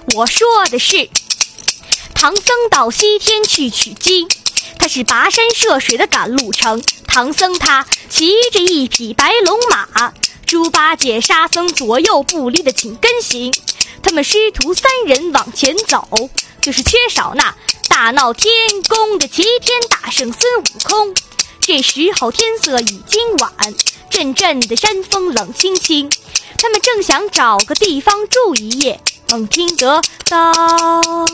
我说的是唐僧到西天去取经，他是跋山涉水的赶路程。唐僧他骑着一匹白龙马，猪八戒沙僧左右不离的紧跟行。他们师徒3人往前走，就是缺少那大闹天宫的齐天大圣孙悟空。这时候天色已经晚，阵阵的山风冷清清，他们正想找个地方住一夜，猛听得当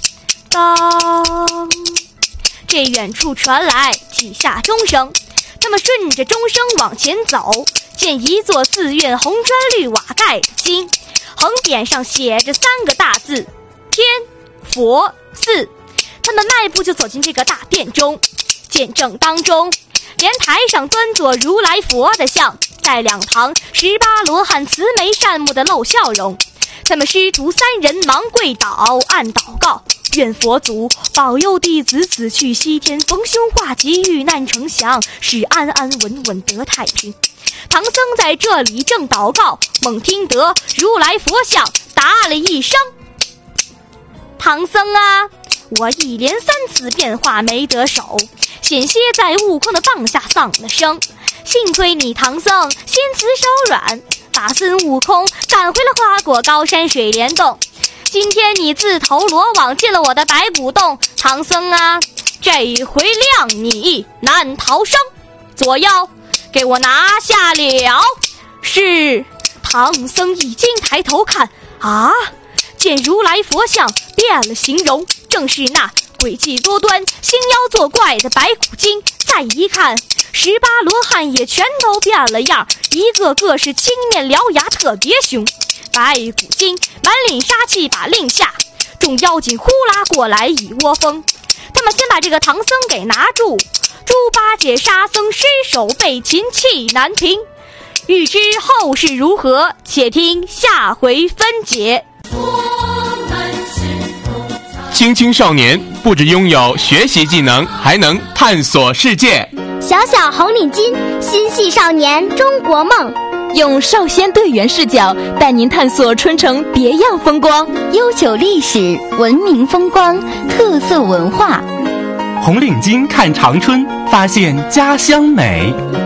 当，这远处传来几下钟声。他们顺着钟声往前走，见一座寺院红砖绿瓦盖的经，横匾上写着3个大字：天佛寺。他们迈步就走进这个大殿中，见正当中莲台上端坐如来佛的像，在两旁18罗汉慈眉善目的露笑容。他们师徒3人忙跪倒按祷告，愿佛祖保佑弟子此去西天逢凶化吉，遇难成祥，使安安稳稳得太平。唐僧在这里正祷告，猛听得如来佛像答了一声：唐僧啊，我一连3次变化没得手，险些在悟空的棒下丧了生。幸亏你唐僧心慈手软，把孙悟空赶回了花果高山水帘洞。今天你自投罗网进了我的白骨洞，唐僧啊，这回谅你难逃生。左右给我拿下了。是。唐僧一惊抬头看，啊，见如来佛像变了形容，正是那诡计多端、兴妖作怪的白骨精。再一看，18罗汉也全都变了样，一个个是青面獠牙，特别凶。白骨精满脸杀气把令下，众妖精呼啦过来一窝蜂。他们先把这个唐僧给拿住，猪八戒沙僧失手被擒，气难平。欲知后事如何，且听下回分解。 青青少年不只拥有学习技能，还能探索世界。 小小红领巾，心系少年中国梦。 用少先队员视角带您探索春城别样风光， 悠久历史、文明风光、特色文化。 红领巾看长春，发现家乡美。